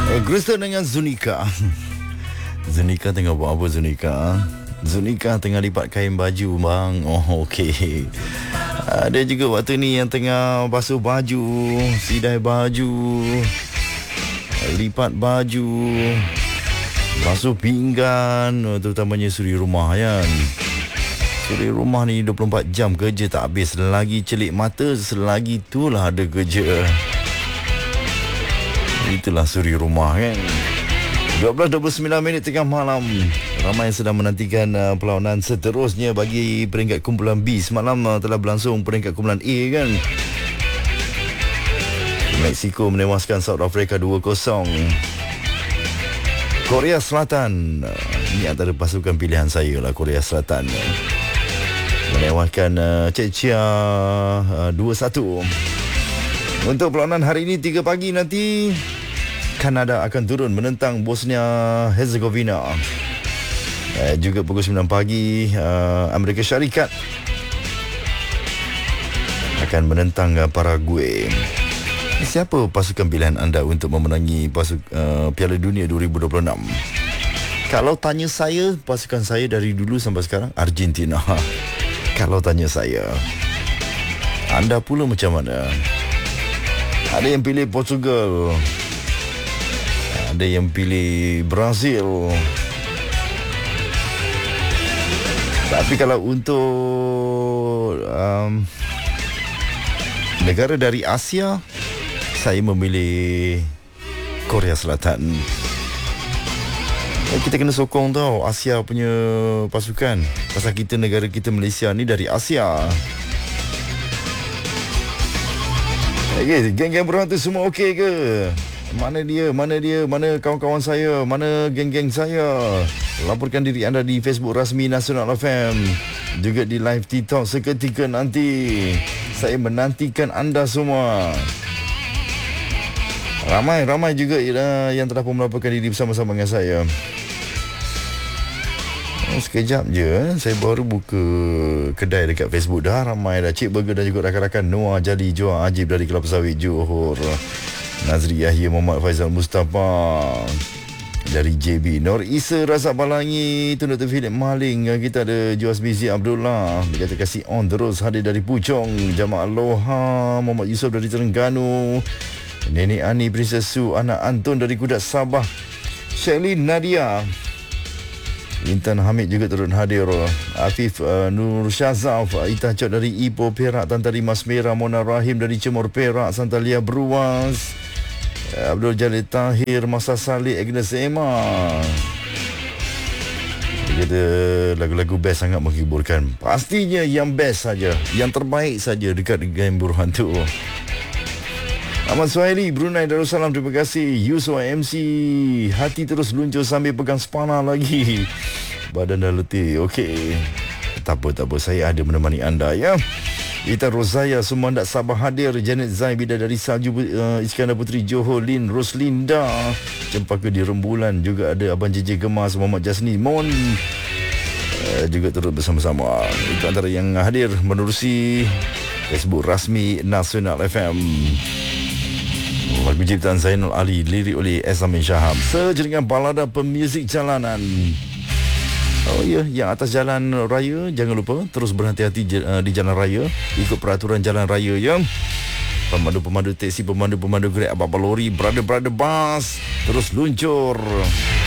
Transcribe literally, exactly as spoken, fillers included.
Kristen dengan Zunika. Zunika tengah buat apa Zunika? Zunika tengah lipat kain baju bang. Oh okey. Ada juga waktu ni yang tengah basuh baju, sidai baju, lipat baju, basuh pinggan, terutamanya suri rumah kan. Suri rumah ni dua puluh empat jam kerja tak habis. Selagi celik mata, selagi itulah ada kerja. Itulah suri rumah kan. dua belas dua puluh sembilan minit tengah malam. Ramai yang sedang menantikan uh, perlawanan seterusnya bagi peringkat kumpulan B. Semalam uh, telah berlangsung peringkat kumpulan A kan. Mexico menewaskan South Africa dua kosong. Korea Selatan, uh, ini antara pasukan pilihan saya lah, Korea Selatan. Menewaskan uh, Czechia uh, dua satu. Untuk perlawanan hari ini tiga pagi nanti, Kanada akan turun menentang Bosnia Herzegovina. Eh, juga pukul sembilan pagi, uh, Amerika Syarikat akan menentang uh, Paraguay. Siapa pasukan pilihan anda untuk memenangi pasuk, uh, Piala Dunia dua ribu dua puluh enam? Kalau tanya saya, pasukan saya dari dulu sampai sekarang Argentina. Kalau tanya saya, anda pula macam mana? Ada yang pilih Portugal, ada yang pilih Brazil. Tapi kalau untuk um, negara dari Asia, saya memilih Korea Selatan. Kita kena sokong tau Asia punya pasukan. Pasal kita, negara kita Malaysia ni dari Asia. Okay, geng-geng berang tu semua okey ke? Mana dia? Mana dia? Mana kawan-kawan saya? Mana geng-geng saya? Laporkan diri anda di Facebook rasmi Nasional F M. Juga di live TikTok seketika nanti. Saya menantikan anda semua. Ramai-ramai juga yang telah pun melaporkan diri bersama-sama dengan saya. Oh, sekejap je, saya baru buka kedai dekat Facebook. Dah ramai dah. Cik Burger dan juga rakan-rakan Noah Jadi Joa Ajib dari Kelapa Sawit Johor, Nazri Yahya Muhammad Faizal Mustafa dari J B, Nur Isa Razak Balangi, Tun Doktor Philip Maling. Kita ada Joas Bizi Abdullah, dia kata kasih on terus hadir dari Puchong. Jamaah Aloha, Muhammad Yusof dari Terengganu, Nenek Ani Princess Su, anak Anton dari Kudat Sabah, Shelly Nadia, Intan Hamid juga turut hadir. Afif uh, Nur Syazaf, Itah Cot dari Ipoh Perak, Tantari Mas Merah, Mona Rahim dari Cemor Perak, Santalia Bruas, uh, Abdul Jalil Tahir, Masa Salih, Agnes Emma. Dia kata lagu-lagu best sangat menghiburkan. Pastinya yang best saja, yang terbaik saja dekat game Burhan tu. Ahmad Suhaili, Brunei Darussalam, terima kasih. Yusuf M C, hati terus luncur sambil pegang spana lagi. Badan dah letih. Okey, tak apa, tak apa, saya ada menemani anda ya. Ita Rozaya, semua tak sabar hadir. Janet Zai, Bidadari Salju, uh, Iskandar Putri Johor, Lin Roslinda, Cempaka di Rembulan. Juga ada Abang J J Gemas, Muhammad Jasni Mon, uh, juga turut bersama-sama. Itu antara yang hadir menerusi Facebook rasmi Nasional F M. Lagu ciptaan Zainul Ali, lirik oleh Esamin Syahab. Sejaringan balada pemuzik jalanan. Oh ya, yang atas jalan raya jangan lupa terus berhati-hati uh, di jalan raya, ikut peraturan jalan raya ya. Pemandu-pemandu teksi, pemandu-pemandu Grab, abang-abang lori, brother-brother bus terus luncur.